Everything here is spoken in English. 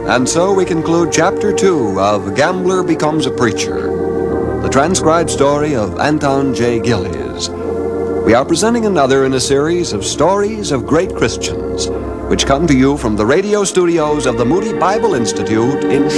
And so we conclude Chapter 2 of Gambler Becomes a Preacher, the transcribed story of Anton J. Gillies. We are presenting another in a series of stories of great Christians, which come to you from the radio studios of the Moody Bible Institute in